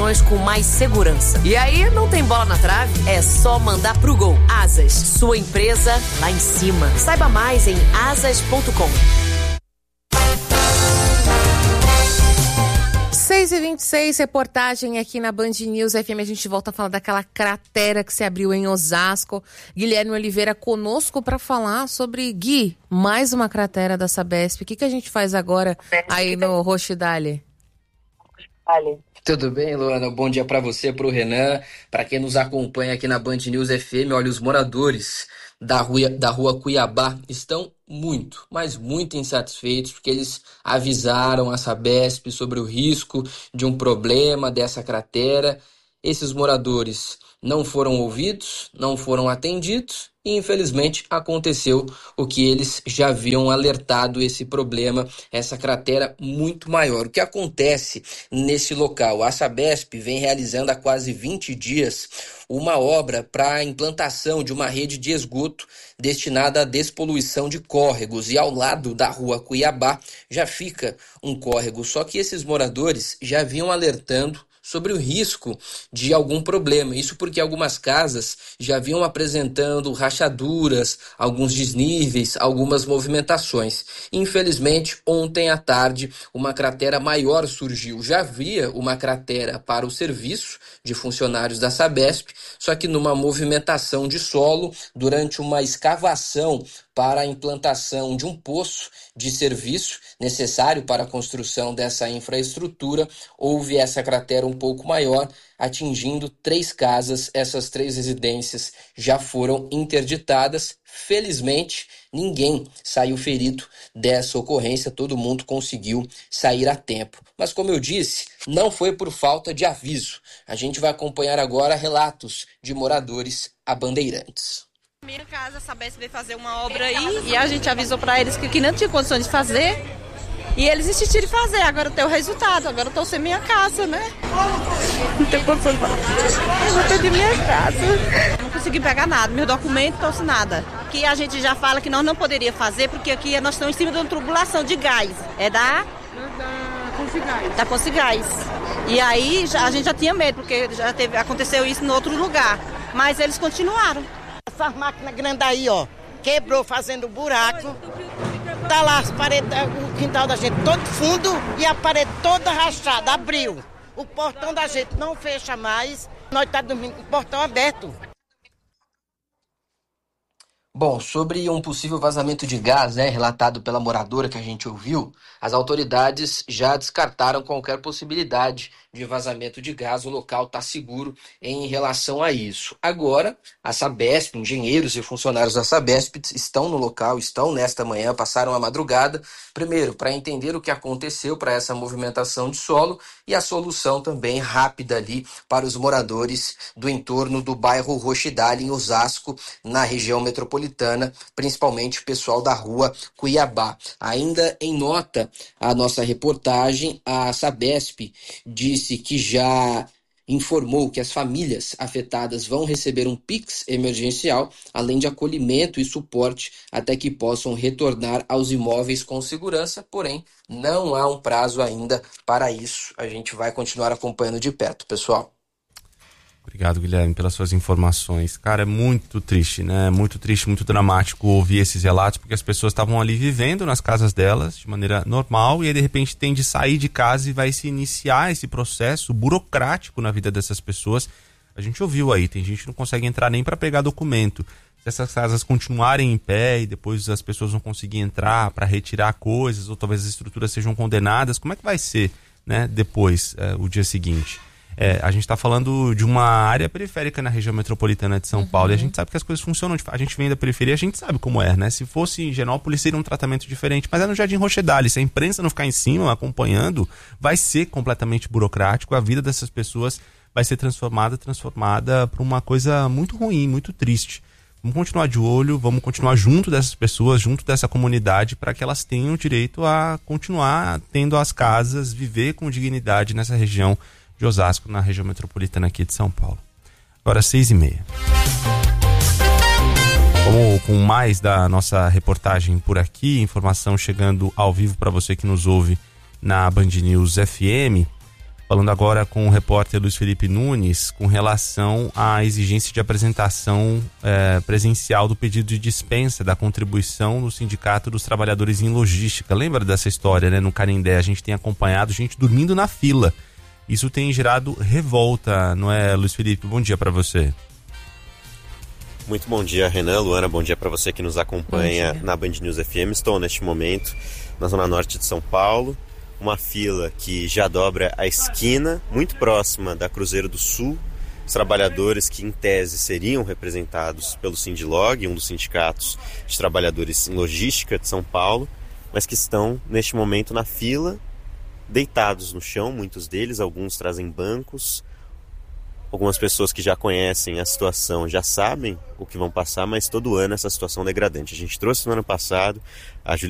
opções com mais segurança. E aí, não tem bola na trave? É só mandar pro gol. Asas, sua empresa lá em cima. Saiba mais em asas.com. 6h26, reportagem aqui na Band News FM. A gente volta a falar daquela cratera que se abriu em Osasco. Guilherme Oliveira conosco para falar sobre, Gui, mais uma cratera da Sabesp. O que a gente faz agora aí no Rochidale? Tudo bem, Luana? Bom dia para você, para o Renan, para quem nos acompanha aqui na Band News FM. Olha, os moradores da rua Cuiabá estão muito, mas muito insatisfeitos, porque eles avisaram a Sabesp sobre o risco de um problema dessa cratera. Esses moradores não foram ouvidos, não foram atendidos e, infelizmente, aconteceu o que eles já haviam alertado, esse problema, essa cratera muito maior. O que acontece nesse local? A Sabesp vem realizando há quase 20 dias uma obra para a implantação de uma rede de esgoto destinada à despoluição de córregos, e ao lado da rua Cuiabá já fica um córrego, só que esses moradores já vinham alertando sobre o risco de algum problema. Isso porque algumas casas já vinham apresentando rachaduras, alguns desníveis, algumas movimentações. Infelizmente, ontem à tarde, uma cratera maior surgiu. Já havia uma cratera para o serviço de funcionários da Sabesp, só que numa movimentação de solo, durante uma escavação para a implantação de um poço de serviço necessário para a construção dessa infraestrutura, houve essa cratera um pouco maior, atingindo 3 casas. Essas 3 residências já foram interditadas. Felizmente, ninguém saiu ferido dessa ocorrência, todo mundo conseguiu sair a tempo. Mas, como eu disse, não foi por falta de aviso. A gente vai acompanhar agora relatos de moradores a Bandeirantes. Minha casa, a Sabesp veio fazer uma obra aí e a gente avisou para eles que não tinha condições de fazer e eles insistiram em fazer. Agora tem o resultado, agora eu tô sem minha casa, né? Não tenho condições de fazer. Eu vou perder minha casa. Não consegui pegar nada, meus documentos, não trouxe nada. Que a gente já fala que nós não poderíamos fazer porque aqui nós estamos em cima de uma tubulação de gás. É da Consigás. Da Consigás. E aí a gente já tinha medo porque aconteceu isso em outro lugar. Mas eles continuaram. Essas máquinas grandes aí, ó, quebrou fazendo buraco. Tá lá as paredes, o quintal da gente todo fundo e a parede toda rachada, abriu. O portão da gente não fecha mais, nós tá dormindo com o portão aberto. Bom, sobre um possível vazamento de gás, relatado pela moradora que a gente ouviu, as autoridades já descartaram qualquer possibilidade de vazamento de gás. O local está seguro em relação a isso. Agora, a Sabesp, engenheiros e funcionários da Sabesp estão no local, estão nesta manhã, passaram a madrugada, primeiro, para entender o que aconteceu para essa movimentação de solo e a solução também rápida ali para os moradores do entorno do bairro Rochidale, em Osasco, na região metropolitana, principalmente o pessoal da rua Cuiabá. Ainda em nota, a nossa reportagem, a Sabesp disse que já informou que as famílias afetadas vão receber um Pix emergencial, além de acolhimento e suporte até que possam retornar aos imóveis com segurança, porém não há um prazo ainda para isso. A gente vai continuar acompanhando de perto, pessoal. Obrigado, Guilherme, pelas suas informações. Cara, é muito triste, né? Muito triste, muito dramático ouvir esses relatos, porque as pessoas estavam ali vivendo nas casas delas de maneira normal e aí, de repente, tem de sair de casa e vai se iniciar esse processo burocrático na vida dessas pessoas. A gente ouviu aí, tem gente que não consegue entrar nem para pegar documento. Se essas casas continuarem em pé e depois as pessoas vão conseguir entrar para retirar coisas, ou talvez as estruturas sejam condenadas, como é que vai ser, né, depois, o dia seguinte? A gente está falando de uma área periférica na região metropolitana de São Paulo, e a gente sabe que as coisas funcionam. A gente vem da periferia, a gente sabe como é, né? Se fosse em Genópolis, seria um tratamento diferente, mas é no Jardim Rochidale. Se a imprensa não ficar em cima, acompanhando, vai ser completamente burocrático. A vida dessas pessoas vai ser transformada para uma coisa muito ruim, muito triste. Vamos continuar de olho, vamos continuar junto dessas pessoas, junto dessa comunidade, para que elas tenham o direito a continuar tendo as casas, viver com dignidade nessa região de Osasco, na região metropolitana aqui de São Paulo. Agora 6h30. Vamos com mais da nossa reportagem por aqui, informação chegando ao vivo para você que nos ouve na Band News FM. Falando agora com o repórter Luiz Felipe Nunes, com relação à exigência de apresentação presencial do pedido de dispensa da contribuição do Sindicato dos Trabalhadores em Logística. Lembra dessa história, né? No Canindé, a gente tem acompanhado gente dormindo na fila. Isso tem gerado revolta, não é, Luiz Felipe? Bom dia para você. Muito bom dia, Renan, Luana, bom dia para você que nos acompanha na Band News FM. Estou neste momento na Zona Norte de São Paulo, uma fila que já dobra a esquina, muito próxima da Cruzeiro do Sul. Os trabalhadores que, em tese, seriam representados pelo Sindilog, um dos sindicatos de trabalhadores em logística de São Paulo, mas que estão, neste momento, na fila, deitados no chão, muitos deles, alguns trazem bancos. Algumas pessoas que já conhecem a situação já sabem o que vão passar, mas todo ano essa situação é degradante. A gente trouxe no ano passado, a